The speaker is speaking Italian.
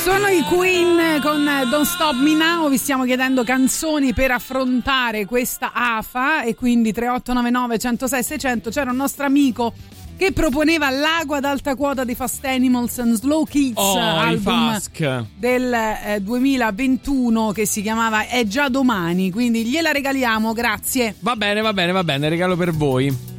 Sono i Queen con Don't Stop Me Now. Vi stiamo chiedendo canzoni per affrontare questa AFA e quindi 3899 106 600. C'era un nostro amico che proponeva Lago ad alta quota dei Fast Animals and Slow Kids, album del 2021 che si chiamava È già domani, quindi gliela regaliamo, grazie. Va bene, regalo per voi.